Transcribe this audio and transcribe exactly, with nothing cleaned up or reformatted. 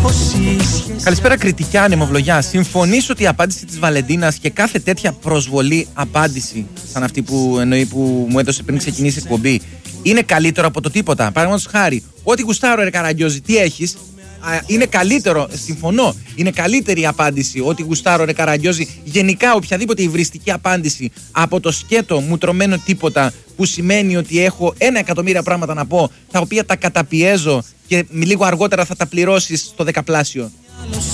Καλησπέρα κριτική ανεμοβλογιά. Συμφωνείς ότι η απάντηση της Βαλεντίνας και κάθε τέτοια προσβολή απάντηση, σαν αυτή που εννοεί που μου έδωσε πριν ξεκινήσει η εκπομπή, είναι καλύτερο από το τίποτα? Παραδείγματος χάρη, ό,τι γουστάρω ρε Καραγκιόζη, τι έχεις? Είναι καλύτερο, συμφωνώ. Είναι καλύτερη η απάντηση ότι γουστάρω ρε Καραγκιόζη. Γενικά, οποιαδήποτε υβριστική απάντηση από το σκέτο μου τρωμένο τίποτα, που σημαίνει ότι έχω ένα εκατομμύρια πράγματα να πω, τα οποία τα καταπιέζω και λίγο αργότερα θα τα πληρώσεις στο δεκαπλάσιο.